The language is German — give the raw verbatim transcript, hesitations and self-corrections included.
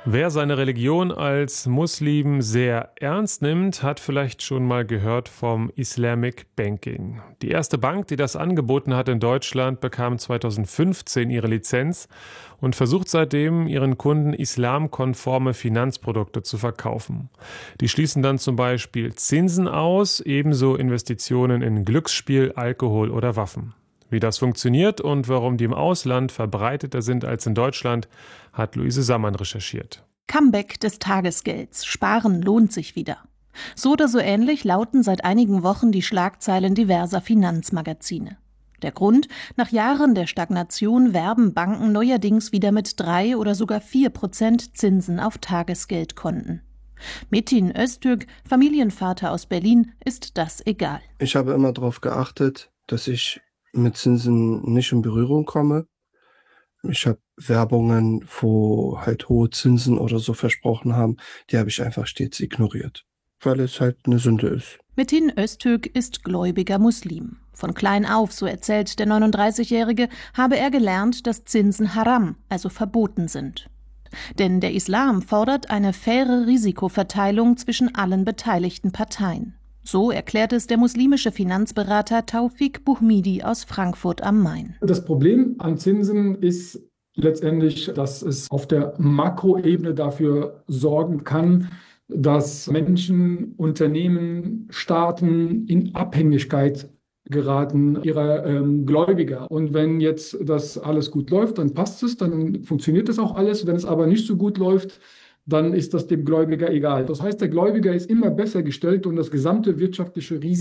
Wer seine Religion als Muslim sehr ernst nimmt, hat vielleicht schon mal gehört vom Islamic Banking. Die erste Bank, die das angeboten hat in Deutschland, bekam zweitausendfünfzehn ihre Lizenz und versucht seitdem, ihren Kunden islamkonforme Finanzprodukte zu verkaufen. Die schließen dann zum Beispiel Zinsen aus, ebenso Investitionen in Glücksspiel, Alkohol oder Waffen. Wie das funktioniert und warum die im Ausland verbreiteter sind als in Deutschland, hat Luise Sammann recherchiert. Comeback des Tagesgelds. Sparen lohnt sich wieder. So oder so ähnlich lauten seit einigen Wochen die Schlagzeilen diverser Finanzmagazine. Der Grund? Nach Jahren der Stagnation werben Banken neuerdings wieder mit drei oder sogar vier Prozent Zinsen auf Tagesgeldkonten. Metin Öztürk, Familienvater aus Berlin, ist das egal. Ich habe immer darauf geachtet, dass ich mit Zinsen nicht in Berührung komme. Ich habe Werbungen, wo halt hohe Zinsen oder so versprochen haben, die habe ich einfach stets ignoriert, weil es halt eine Sünde ist. Metin Öztürk ist gläubiger Muslim. Von klein auf, so erzählt der neununddreißigjährige, habe er gelernt, dass Zinsen haram, also verboten sind. Denn der Islam fordert eine faire Risikoverteilung zwischen allen beteiligten Parteien. So erklärt es der muslimische Finanzberater Taufik Buhmidi aus Frankfurt am Main. Das Problem an Zinsen ist letztendlich, dass es auf der Makroebene dafür sorgen kann, dass Menschen, Unternehmen, Staaten in Abhängigkeit geraten ihrer ähm, Gläubiger. Und wenn jetzt das alles gut läuft, dann passt es, dann funktioniert das auch alles. Wenn es aber nicht so gut läuft, dann ist das dem Gläubiger egal. Das heißt, der Gläubiger ist immer besser gestellt und das gesamte wirtschaftliche Risiko